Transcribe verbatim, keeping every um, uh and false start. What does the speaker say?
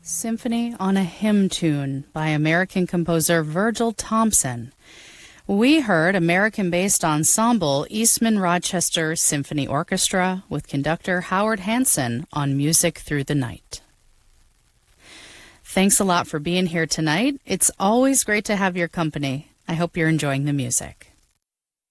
Symphony on a Hymn Tune by American composer Virgil Thompson. We heard American-based ensemble Eastman Rochester Symphony Orchestra with conductor Howard Hanson on Music Through the Night. Thanks a lot for being here tonight. It's always great to have your company. I hope you're enjoying the music.